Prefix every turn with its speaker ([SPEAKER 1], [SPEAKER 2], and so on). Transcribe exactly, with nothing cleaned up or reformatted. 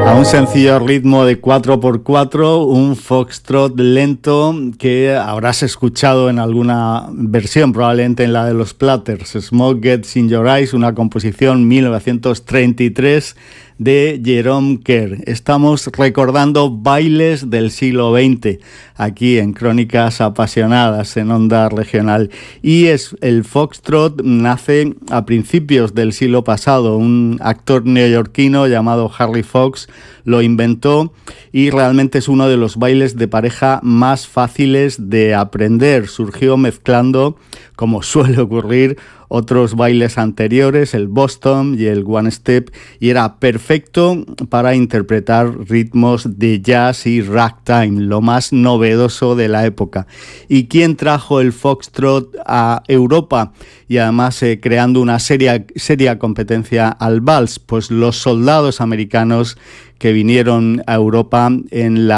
[SPEAKER 1] A un sencillo ritmo de cuatro por cuatro, un foxtrot lento que habrás escuchado en alguna versión, probablemente en la de los Platters. Smoke Gets in Your Eyes, una composición mil novecientos treinta y tres de Jerome Kern. Estamos recordando bailes del siglo veinte aquí en Crónicas Apasionadas en Onda Regional. Y es el foxtrot nace a principios del siglo pasado. Un actor neoyorquino llamado Harry Fox lo inventó y realmente es uno de los bailes de pareja más fáciles de aprender. Surgió mezclando, como suele ocurrir, otros bailes anteriores, el Boston y el One Step, y era perfecto para interpretar ritmos de jazz y ragtime, lo más novedoso de la época. ¿Y quién trajo el foxtrot a Europa? Y además eh, creando una seria, seria competencia al vals, pues los soldados americanos que vinieron a Europa en la